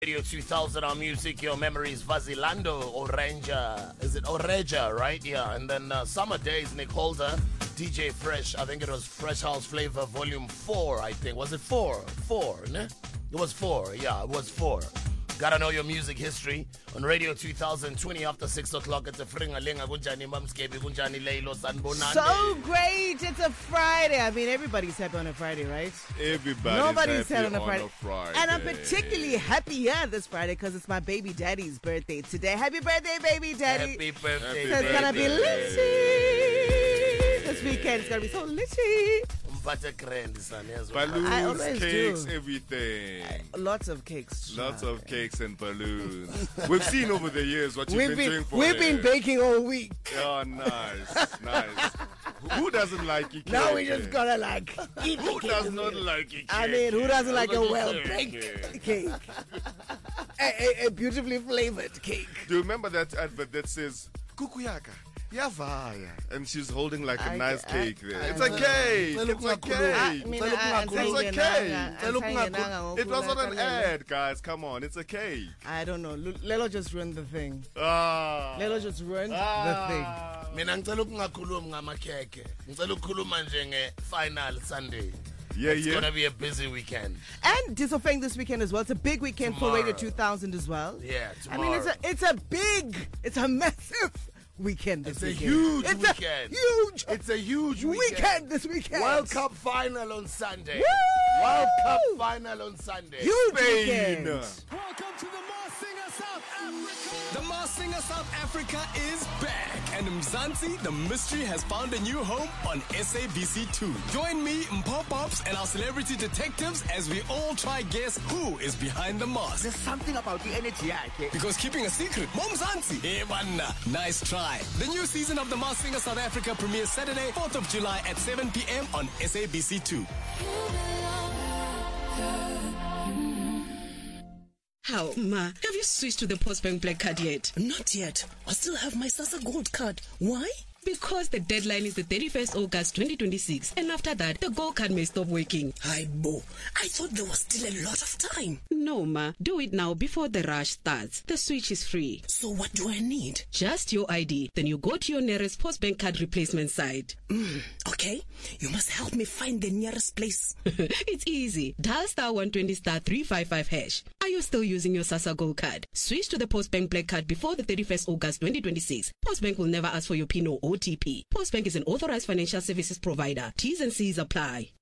Radio 2000, our music, your memories, Vazilando, Oreja. Is it Oreja, right? Yeah. And then Summer Days, Nick Holder, DJ Fresh. I think it was Fresh House Flavor Volume 4, I think. Was it 4? 4, ne? It was 4. Yeah, it was 4. Gotta know your music history on Radio 2000, 20 after 6 o'clock. It's a Fringalinga, Gunjani Mamskebi, Gunjani Leilo, Sanbonande. So great. It's a Friday. I mean, everybody's happy on a Friday, right? Nobody's happy on a Friday. And I'm particularly happy this Friday because it's my baby daddy's birthday today. Happy birthday, baby daddy. Happy birthday. So it's gonna be litty. This weekend it's gonna be so litty. Balloons, cakes, everything. Lots of cakes. Lots of cakes and balloons. We've seen over the years what you've been doing for We've been baking all week. Oh, nice, nice. Who doesn't like a cake? Now we just gotta eat Who does not like a cake? I mean, who doesn't like a well-baked cake? A beautifully flavored cake. Do you remember that advert that says, Kukuyaka? Yavaya, and she's holding like a nice cake there. It's a cake. It's a cake. It was not an ad, guys. Come on, it's a cake. I don't know. Lelo just ruined the thing. Lelo just ruined the thing. Mina ngicela ukungakhulumi ngamakhekhe. Ngicela ukukhuluma nje nge-final Sunday. Yeah, It's gonna be a busy weekend. And Disofeng this weekend as well. It's a big weekend for Radio 2000 as well. Yeah, tomorrow. I mean, it's a massive weekend this weekend. It's a huge weekend this weekend. World Cup final on Sunday. Woo! World Cup final on Sunday. Huge Spain. weekend. Welcome to the Masked Singer South Africa. The Masked Singer South Africa is back, and Mzansi, the mystery, has found a new home on SABC2. Join me, Mpopops, and our celebrity detectives as we all try guess who is behind the mask. There's something about the energy, Because keeping a secret, Mzansi. Hey, man, nice try. The new season of the Masked Singer South Africa premieres Saturday, 4th of July at 7 p.m. on SABC2. How, Ma? Have you switched to the Postbank Black Card yet? Not yet. I still have my Sasa Gold Card. Why? Because the deadline is the 31st August 2026, and after that, the Gold Card may stop working. Hi, Bo. I thought there was still a lot of time. No, Ma. Do it now before the rush starts. The switch is free. So what do I need? Just your ID. Then you go to your nearest Postbank Card replacement site. Okay. You must help me find the nearest place. It's easy. Dial *120 *355 hash. Are you still using your Sasa Gold Card? Switch to the Postbank Black Card before the 31st August 2026. Postbank will never ask for your PIN or OTP. Postbank is an authorized financial services provider. T's and C's apply.